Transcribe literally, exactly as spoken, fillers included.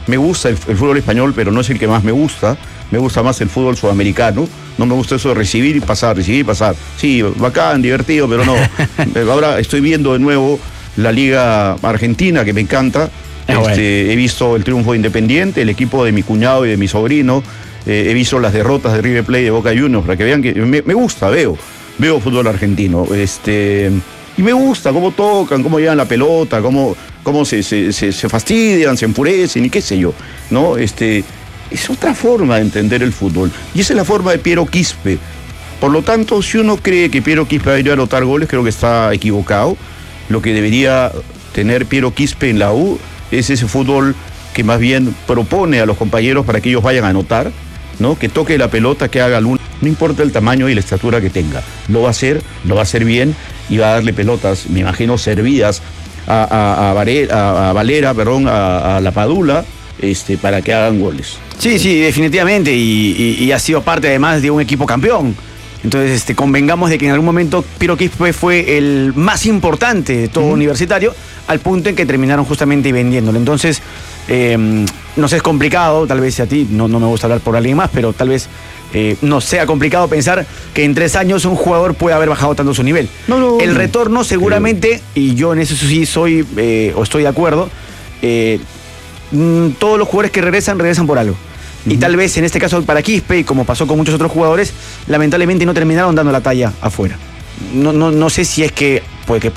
me gusta el, el fútbol español, pero no es el que más me gusta. Me gusta más el fútbol sudamericano. No me gusta eso de recibir y pasar, recibir y pasar. Sí, bacán, divertido, pero no. Ahora estoy viendo de nuevo la Liga Argentina, que me encanta. Ah, este, bueno. He visto el triunfo de Independiente, el equipo de mi cuñado y de mi sobrino. Eh, he visto las derrotas de River Plate y de Boca Juniors, para que vean que me, me gusta, veo. Veo fútbol argentino. Este, y me gusta cómo tocan, cómo llevan la pelota, cómo, cómo se, se, se, se fastidian, se enfurecen y qué sé yo, ¿no? Este... Es otra forma de entender el fútbol. Y esa es la forma de Piero Quispe. Por lo tanto, si uno cree que Piero Quispe va a ir a anotar goles, creo que está equivocado. Lo que debería tener Piero Quispe en la U es ese fútbol que más bien propone a los compañeros para que ellos vayan a anotar, ¿no? Que toque la pelota, que haga algún... No importa el tamaño y la estatura que tenga. Lo va a hacer, lo va a hacer bien y va a darle pelotas, me imagino, servidas a, a, a, Varela, a, a Valera, perdón, a, a La Padula, este, para que hagan goles. Sí, sí, definitivamente, y, y, y ha sido parte además de un equipo campeón. Entonces, este, convengamos de que en algún momento Piero Quispe fue el más importante de todo uh-huh. Universitario, al punto en que terminaron justamente vendiéndolo. Entonces, eh, nos es complicado, tal vez a ti, no, no me gusta hablar por alguien más, pero tal vez eh, nos sea complicado pensar que en tres años un jugador puede haber bajado tanto su nivel. No, no, el retorno seguramente, y yo en eso sí soy, eh, o estoy de acuerdo, eh, todos los jugadores que regresan, regresan por algo. Uh-huh. Y tal vez en este caso para Quispe, y como pasó con muchos otros jugadores, lamentablemente no terminaron dando la talla afuera. No, no, no sé si es que, puede que